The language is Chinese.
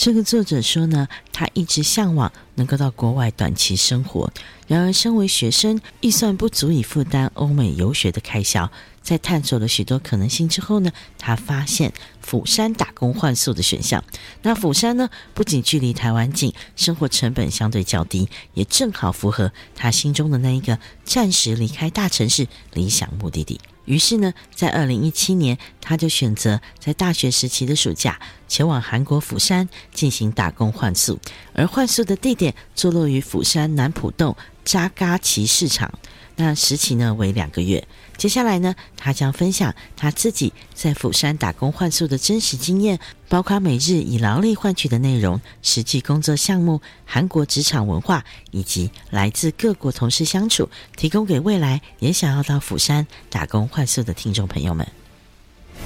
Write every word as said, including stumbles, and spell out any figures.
这个作者说呢，他一直向往能够到国外短期生活，然而身为学生，预算不足以负担欧美游学的开销。在探索了许多可能性之后呢，他发现釜山打工换宿的选项。那釜山呢，不仅距离台湾近，生活成本相对较低，也正好符合他心中的那一个暂时离开大城市理想目的地。于是呢，在二零一七年，他就选择在大学时期的暑假前往韩国釜山进行打工换宿，而换宿的地点坐落于釜山南浦洞扎嘎奇市场。那时期呢为两个月。接下来呢，他将分享他自己在釜山打工换宿的真实经验，包括每日以劳力换取的内容、实际工作项目、韩国职场文化，以及来自各国同事相处，提供给未来也想要到釜山打工换宿的听众朋友们。